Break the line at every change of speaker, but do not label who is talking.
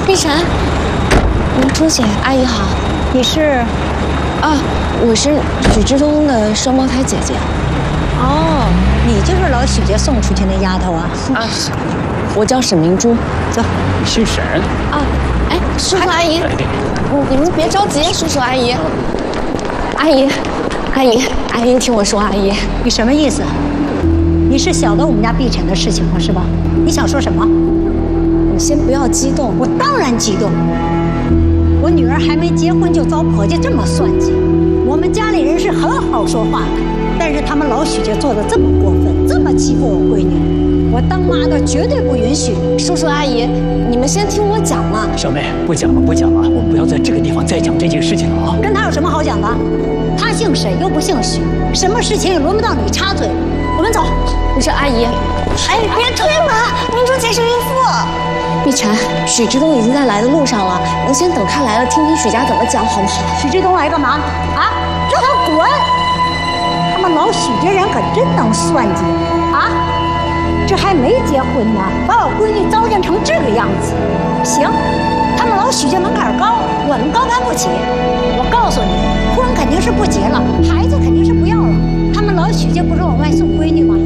碧晨，朱姐，阿姨好。
你是？
啊，我是许之东的双胞胎姐姐。
哦，你就是老许家送出去那丫头啊？
啊，我叫沈明珠。
走，
你姓沈
啊？哎，叔叔阿姨，你们别着急，叔叔阿姨，阿姨，你听我说，阿姨，
你什么意思？你是晓得我们家碧晨的事情了是吧？你想说什么？
你先不要激动。
我当然激动。我女儿还没结婚就遭婆家这么算计，我们家里人是很好说话的，但是他们老许家做的这么过分，这么欺负我闺女，我当妈的绝对不允许。
叔叔阿姨，你们先听我讲嘛。
小妹，不讲了，我们不要在这个地方再讲这件事情了啊！
跟他有什么好讲的？他姓沈又不姓许，什么事情也轮不到你插嘴。我们走。
不是阿姨，
哎，别推门，明珠姐是孕妇。
碧晨，许之东已经在来的路上了，能先等他来了，听听许家怎么讲，好不好？
许之东来干嘛？啊，让他滚！他们老许家人可真能算计啊！这还没结婚呢，把我闺女糟践成这个样子。行，他们老许家门槛高，我们高攀不起。我告诉你，婚肯定是不结了，孩子肯定是不要了。他们老许家不是往外送闺女吗？